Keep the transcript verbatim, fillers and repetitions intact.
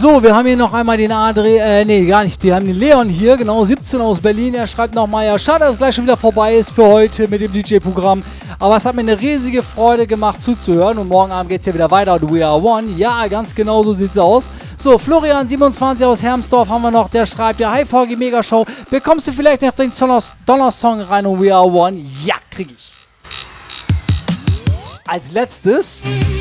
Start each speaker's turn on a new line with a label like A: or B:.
A: So, wir haben hier noch einmal den Adri, äh, nee, gar nicht, wir haben den Leon hier, genau, siebzehn aus Berlin. Er schreibt nochmal, ja, schade, dass es gleich schon wieder vorbei ist für heute mit dem D J-Programm. Aber es hat mir eine riesige Freude gemacht zuzuhören und morgen Abend geht es ja wieder weiter und We Are One. Ja, ganz genau so sieht's aus. So, Florian siebenundzwanzig aus Hermsdorf haben wir noch, der schreibt, ja, hi V G Mega Show, bekommst du vielleicht noch den Donner-Song rein und We Are One? Ja, krieg ich. Als letztes